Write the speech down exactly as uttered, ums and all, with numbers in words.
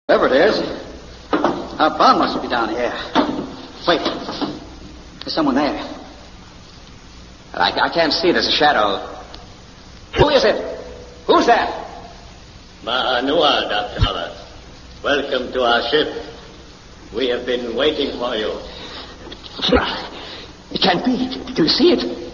Whoever it is, our bound must be down here. Wait. There's someone there. I, I can't see. There's a shadow. Who is it? Who's that? Ma'anua, Doctor Hollis. Welcome to our ship. We have been waiting for you. It can't be. Do you see it?